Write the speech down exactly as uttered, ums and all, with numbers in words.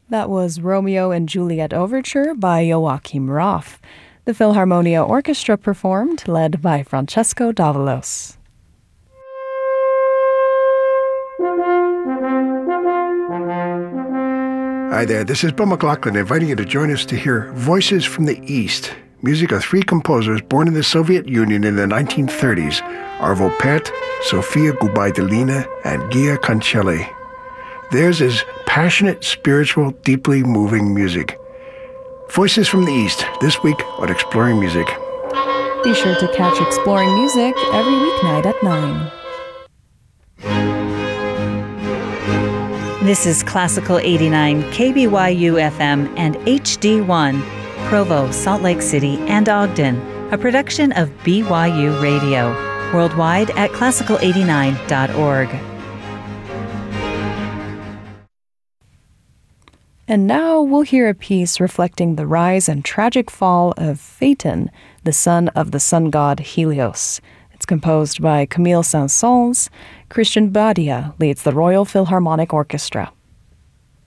That was Romeo and Juliet Overture by Joachim Roth. The Philharmonia Orchestra performed, led by Francesco Davalos. Hi there, this is Bill McLaughlin inviting you to join us to hear Voices from the East, music of three composers born in the Soviet Union in the nineteen thirties, Arvo Pärt, Sofia Gubaidulina, and Gia Concelli. Theirs is passionate, spiritual, deeply moving music. Voices from the East, this week on Exploring Music. Be sure to catch Exploring Music every weeknight at nine. This is Classical eighty-nine, K B Y U F M and H D one, Provo, Salt Lake City, and Ogden, a production of B Y U Radio, worldwide at classical eighty-nine dot org. And now we'll hear a piece reflecting the rise and tragic fall of Phaeton, the son of the sun god Helios. It's composed by Camille Saint-Saëns. Christian Badia leads the Royal Philharmonic Orchestra.